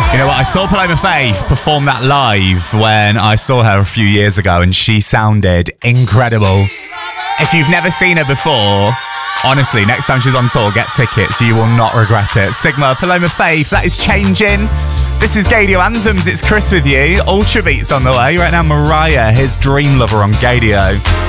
You know what, I saw Paloma Faith perform that live when I saw her a few years ago, and she sounded incredible. If you've never seen her before, honestly, next time she's on tour, get tickets. You will not regret it. Sigma, Paloma Faith, that is Changing. This is Gaydio Anthems. It's Chris with you. Ultra Beats on the way. Right now, Mariah, his Dream Lover on Gaydio.